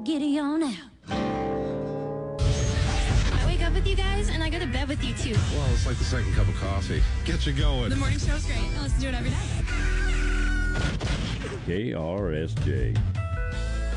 giddy on out. I wake up with you guys, and I go to bed with you, too. Well, it's like the second cup of coffee. Get you going. The morning show's great. I listen to it every day. KRSJ.